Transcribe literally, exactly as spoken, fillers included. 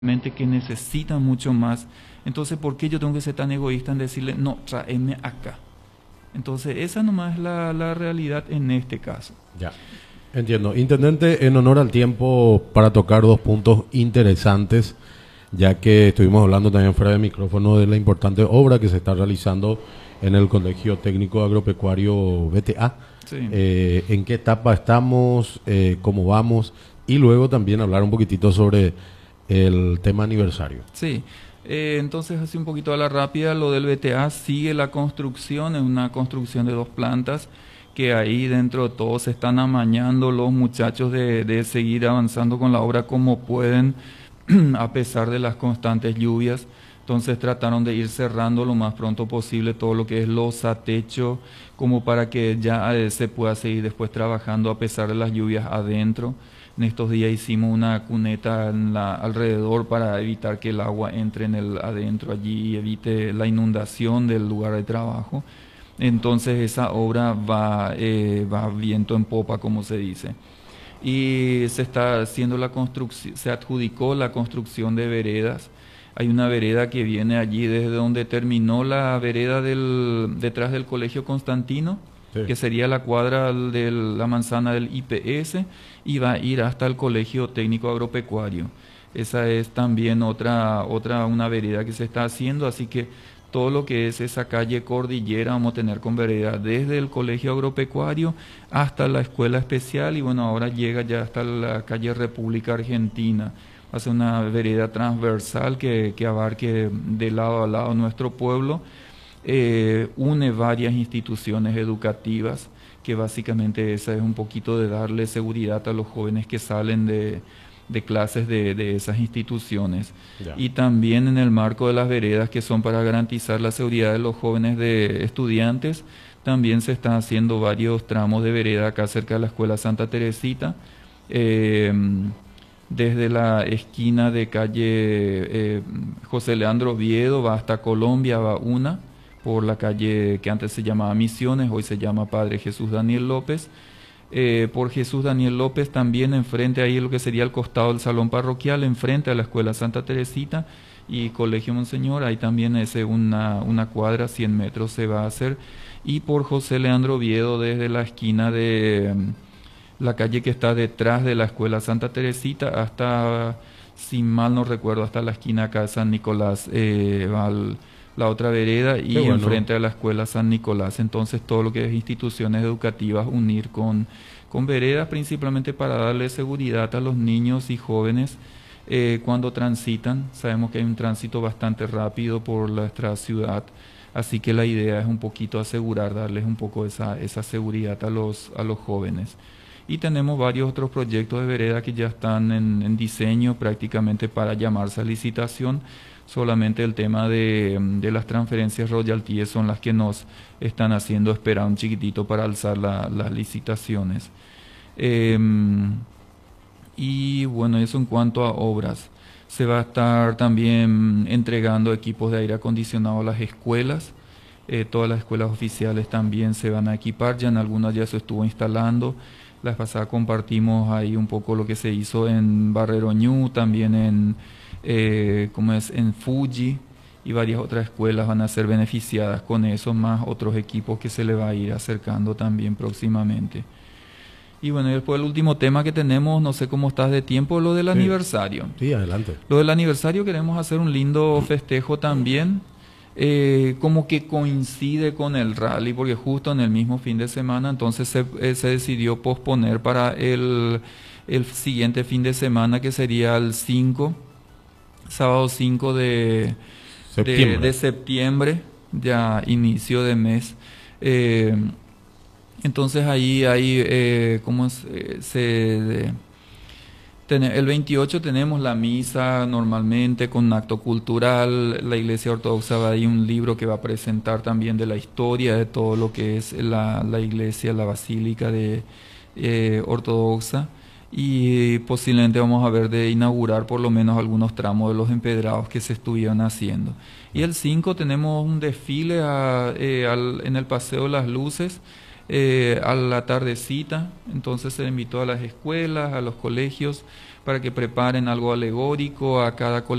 que necesitan mucho más. Entonces, ¿por qué yo tengo que ser tan egoísta en decirle, no, tráeme acá? Entonces, esa nomás es la, la realidad en este caso. Ya, entiendo. Intendente, en honor al tiempo, para tocar dos puntos interesantes, ya que estuvimos hablando también fuera de micrófono de la importante obra que se está realizando en el Colegio Técnico Agropecuario B T A. Sí. Eh, ¿En qué etapa estamos? Eh, ¿Cómo vamos? Y luego también hablar un poquitito sobre el tema aniversario. Sí, eh, entonces así un poquito a la rápida, lo del B T A sigue la construcción, es una construcción de dos plantas, que ahí dentro de todo se están amañando los muchachos de, de seguir avanzando con la obra como pueden, a pesar de las constantes lluvias. Entonces trataron de ir cerrando lo más pronto posible todo lo que es losa, techo, como para que ya eh, se pueda seguir después trabajando a pesar de las lluvias adentro. En estos días hicimos una cuneta en la, alrededor para evitar que el agua entre en el adentro allí y evite la inundación del lugar de trabajo. Entonces esa obra va, eh, va viento en popa, como se dice. Y se está haciendo la construcción, se adjudicó la construcción de veredas. Hay una vereda que viene allí desde donde terminó la vereda del, detrás del Colegio Constantino, sí, que sería la cuadra de la manzana del I P S, y va a ir hasta el Colegio Técnico Agropecuario. Esa es también otra, otra una vereda que se está haciendo, así que todo lo que es esa calle Cordillera vamos a tener con vereda desde el Colegio Agropecuario hasta la Escuela Especial, y bueno, ahora llega ya hasta la calle República Argentina. Va a ser una vereda transversal que, que abarque de lado a lado nuestro pueblo. Eh, une varias instituciones educativas, que básicamente esa es un poquito de darle seguridad a los jóvenes que salen de, de clases de, de esas instituciones. Ya. Y también en el marco de las veredas que son para garantizar la seguridad de los jóvenes de estudiantes, también se están haciendo varios tramos de vereda acá cerca de la Escuela Santa Teresita. Eh, desde la esquina de calle eh, José Leandro Oviedo va hasta Colombia, va una, por la calle que antes se llamaba Misiones, hoy se llama Padre Jesús Daniel López. Eh, por Jesús Daniel López también enfrente, ahí lo que sería el costado del salón parroquial, enfrente a la Escuela Santa Teresita y Colegio Monseñor, ahí también es una, una cuadra, cien metros se va a hacer. Y por José Leandro Oviedo desde la esquina de la calle que está detrás de la Escuela Santa Teresita hasta, si mal no recuerdo, hasta la esquina acá de San Nicolás, eh, al, la otra vereda, y bueno, enfrente a la Escuela San Nicolás. Entonces todo lo que es instituciones educativas unir con, con veredas, principalmente para darle seguridad a los niños y jóvenes eh, cuando transitan. Sabemos que hay un tránsito bastante rápido por nuestra ciudad, así que la idea es un poquito asegurar, darles un poco esa, esa seguridad a los, a los jóvenes. Y tenemos varios otros proyectos de vereda que ya están en, en diseño prácticamente para llamarse a licitación. Solamente el tema de, de las transferencias royalties son las que nos están haciendo esperar un chiquitito para alzar la, las licitaciones. Eh, y bueno, eso en cuanto a obras. Se va a estar también entregando equipos de aire acondicionado a las escuelas. Eh, todas las escuelas oficiales también se van a equipar, ya en algunas ya se estuvo instalando. La vez pasada compartimos ahí un poco lo que se hizo en Barrero Ñu, también en, eh, como es, en Fuji, y varias otras escuelas van a ser beneficiadas con eso, más otros equipos que se le va a ir acercando también próximamente. Y bueno, y después el último tema que tenemos, no sé cómo estás de tiempo, lo del sí. aniversario. Sí, adelante. Lo del aniversario, queremos hacer un lindo festejo también. Eh, como que coincide con el rally, porque justo en el mismo fin de semana, entonces se, eh, se decidió posponer para el, el siguiente fin de semana, que sería el cinco, sábado cinco de septiembre, de, de septiembre, ya inicio de mes. Eh, entonces ahí hay, eh, ¿cómo es? Eh, se... De, El veintiocho tenemos la misa normalmente con un acto cultural. La Iglesia Ortodoxa va a ir un libro que va a presentar también de la historia de todo lo que es la, la iglesia, la basílica de eh, Ortodoxa, y posiblemente vamos a ver de inaugurar por lo menos algunos tramos de los empedrados que se estuvieron haciendo. Y el cinco tenemos un desfile a, eh, al, en el Paseo de las Luces, Eh, a la tardecita. Entonces se invitó a las escuelas, a los colegios, para que preparen algo alegórico a cada